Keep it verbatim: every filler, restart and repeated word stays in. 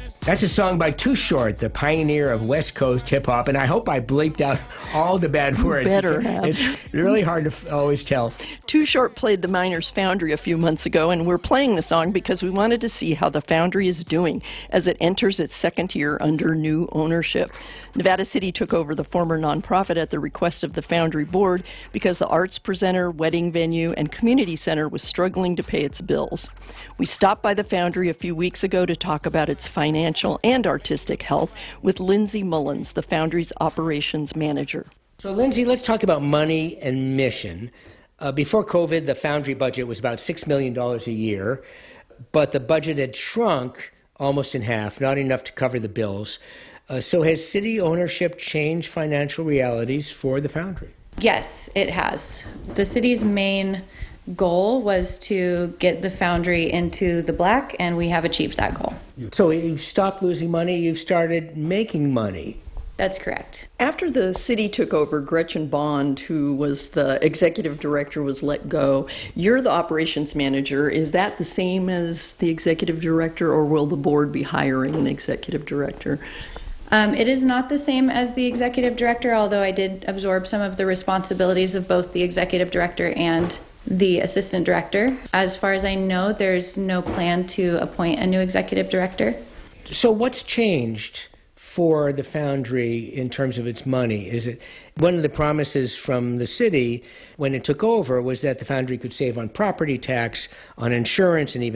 That's a song by Too Short, the pioneer of West Coast hip-hop, and I hope I bleeped out all the bad words. You better have. It's really hard to f- always tell. Too Short played the Miners Foundry a few months ago, and we're playing the song because we wanted to see how the Foundry is doing as it enters its second year under new ownership. Nevada City took over the former nonprofit at the request of the Foundry board because the arts presenter, wedding venue, and community center was struggling to pay its bills. We stopped by the Foundry a few weeks ago to talk about its financial and artistic health with Lindsay Mullins, the Foundry's operations manager. So, Lindsay, let's talk about money and mission. Uh, before COVID, the Foundry budget was about six million dollars a year, but the budget had shrunk almost in half, not enough to cover the bills. Uh, so has city ownership changed financial realities for the Foundry? Yes, it has. The city's main goal was to get the Foundry into the black, and we have achieved that goal. So you've stopped losing money, you've started making money. That's correct. After the city took over, Gretchen Bond, who was the executive director, was let go. You're the operations manager. Is that the same as the executive director, or will the board be hiring an executive director? Um, it is not the same as the executive director, although I did absorb some of the responsibilities of both the executive director and the assistant director. As far as I know, there's no plan to appoint a new executive director. So what's changed for the Foundry in terms of its money? Is it one of the promises from the city when it took over was that the Foundry could save on property tax, on insurance, and even